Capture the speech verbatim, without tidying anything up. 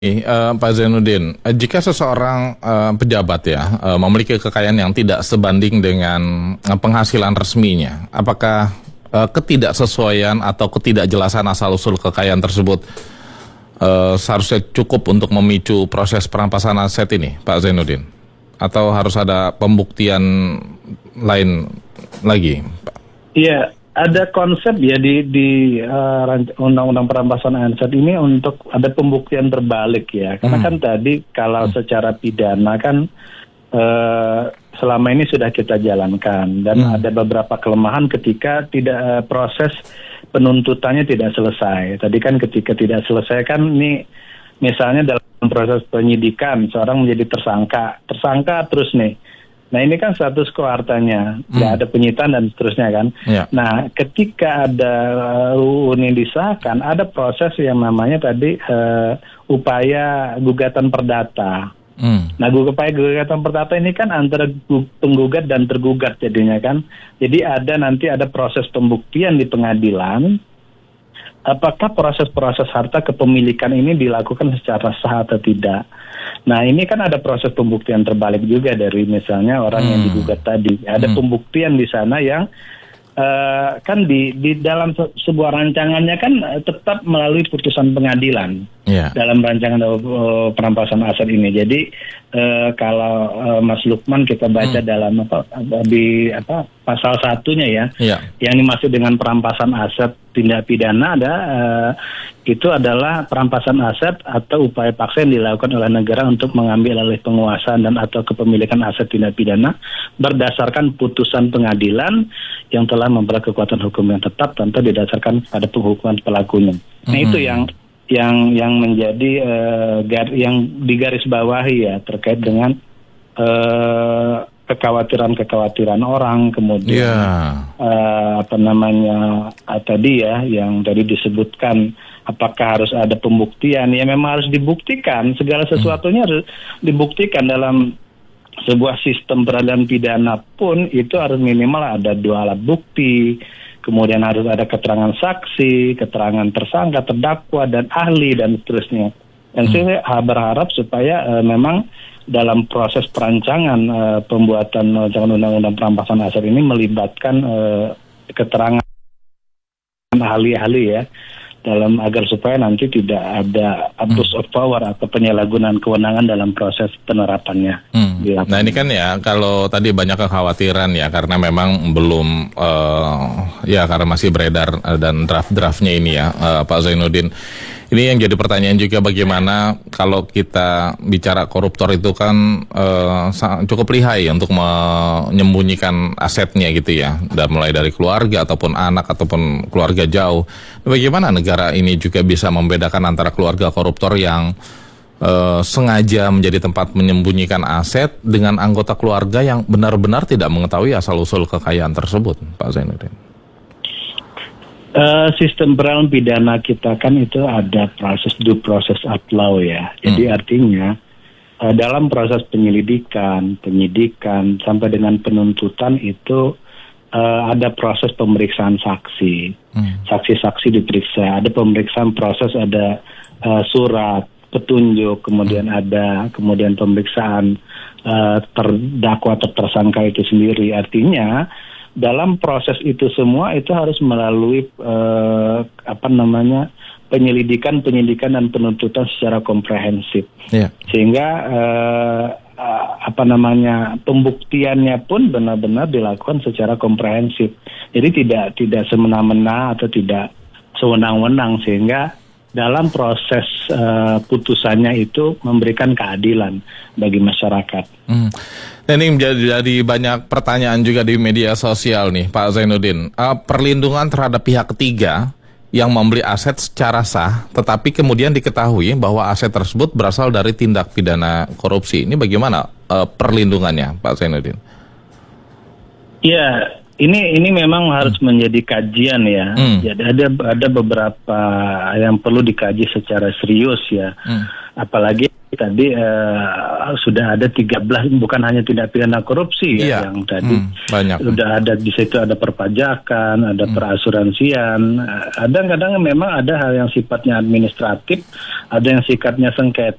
Uh, Pak Zainuddin, uh, jika seseorang uh, pejabat ya uh, memiliki kekayaan yang tidak sebanding dengan uh, penghasilan resminya, apakah uh, ketidaksesuaian atau ketidakjelasan asal-usul kekayaan tersebut uh, seharusnya cukup untuk memicu proses perampasan aset ini, Pak Zainuddin? Atau harus ada pembuktian lain lagi, Pak? Iya. Ada konsep ya di di uh, undang-undang perampasan aset ini untuk ada pembuktian terbalik ya. Karena hmm. kan tadi kalau hmm. secara pidana kan uh, selama ini sudah kita jalankan dan hmm. ada beberapa kelemahan ketika tidak uh, proses penuntutannya tidak selesai. Tadi kan ketika tidak selesai kan ini misalnya dalam proses penyidikan seorang menjadi tersangka, tersangka terus nih. Nah ini kan status quo artanya, nggak hmm. ada penyitaan dan seterusnya kan. Ya. Nah ketika ada uh, U U ini disahkan, ada proses yang namanya tadi uh, upaya gugatan perdata. Hmm. Nah upaya gugatan perdata ini kan antara penggugat dan tergugat jadinya kan. Jadi ada nanti ada proses pembuktian di pengadilan. Apakah proses-proses harta kepemilikan ini dilakukan secara sah atau tidak? Nah ini kan ada proses pembuktian terbalik juga dari misalnya orang hmm. yang digugat tadi. Ada hmm. pembuktian di sana yang uh, kan di di dalam se- sebuah rancangannya kan uh, tetap melalui putusan pengadilan yeah. dalam rancangan uh, perampasan aset ini. Jadi uh, kalau uh, Mas Lukman kita baca hmm. dalam apa di apa pasal satunya ya, yeah. yang dimaksud dengan perampasan aset tindak pidana ada uh, itu adalah perampasan aset atau upaya paksa yang dilakukan oleh negara untuk mengambil alih penguasaan dan atau kepemilikan aset tindak pidana berdasarkan putusan pengadilan yang telah memperoleh kekuatan hukum yang tetap tentu didasarkan pada penghukuman pelakunya. Mm-hmm. Nah itu yang yang yang menjadi uh, gar, yang digarisbawahi ya terkait dengan uh, kekhawatiran-kekhawatiran orang, kemudian yeah. uh, apa namanya uh, tadi ya yang tadi disebutkan apakah harus ada pembuktian, ya memang harus dibuktikan, segala sesuatunya hmm. harus dibuktikan dalam sebuah sistem peradilan pidana pun itu harus minimal ada dua alat bukti, kemudian harus ada keterangan saksi, keterangan tersangka, terdakwa, dan ahli, dan seterusnya. Dan hmm. saya berharap supaya uh, memang dalam proses perancangan uh, pembuatan rancangan undang-undang perampasan aset ini melibatkan uh, keterangan ahli-ahli ya, dalam agar supaya nanti tidak ada abuse of power atau penyalahgunaan kewenangan dalam proses penerapannya. Hmm. Nah ini kan ya kalau tadi banyak kekhawatiran ya karena memang belum uh, ya karena masih beredar uh, dan draft-draftnya ini ya uh, Pak Zainuddin. Ini yang jadi pertanyaan juga bagaimana kalau kita bicara koruptor itu kan uh, cukup lihai untuk menyembunyikan asetnya gitu ya, dan mulai dari keluarga ataupun anak ataupun keluarga jauh. Bagaimana negara ini juga bisa membedakan antara keluarga koruptor yang uh, sengaja menjadi tempat menyembunyikan aset dengan anggota keluarga yang benar-benar tidak mengetahui asal-usul kekayaan tersebut, Pak Zainuddin? Uh, sistem peradilan pidana kita kan itu ada proses due process ad law ya. Jadi hmm. artinya uh, dalam proses penyelidikan, penyidikan sampai dengan penuntutan itu uh, ada proses pemeriksaan saksi. Hmm. Saksi-saksi diperiksa, ada pemeriksaan proses, ada uh, surat petunjuk, kemudian hmm. ada kemudian pemeriksaan uh, terdakwa atau tersangka itu sendiri. Artinya dalam proses itu semua itu harus melalui eh, apa namanya penyelidikan, penyidikan dan penuntutan secara komprehensif, yeah. sehingga eh, apa namanya pembuktiannya pun benar-benar dilakukan secara komprehensif. Jadi tidak tidak semena-mena atau tidak sewenang-wenang, sehingga dalam proses uh, putusannya itu memberikan keadilan bagi masyarakat. Hmm. Dan ini menjadi banyak pertanyaan juga di media sosial nih, Pak Zainuddin. Uh, perlindungan terhadap pihak ketiga yang membeli aset secara sah, tetapi kemudian diketahui bahwa aset tersebut berasal dari tindak pidana korupsi. Ini bagaimana uh, perlindungannya, Pak Zainuddin? Ya, ini ini memang harus menjadi kajian ya. Hmm. Jadi ada ada beberapa yang perlu dikaji secara serius ya. Hmm. Apalagi tadi uh, sudah ada tiga belas, bukan hanya tindak pidana korupsi Iya. ya, yang tadi Hmm, banyak. sudah ada di situ, ada perpajakan, ada Hmm. perasuransian, uh, ada kadang memang ada hal yang sifatnya administratif, ada yang sifatnya sengketa.